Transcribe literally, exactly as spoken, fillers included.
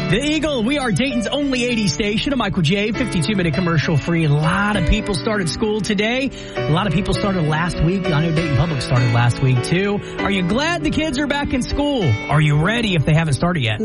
The Eagle, we are Dayton's only eighties station, a Michael J, fifty-two minute commercial free. A lot of people started school today. A lot of people started last week. I know Dayton Public started last week too. Are you glad the kids are back in school? Are you ready if they haven't started yet?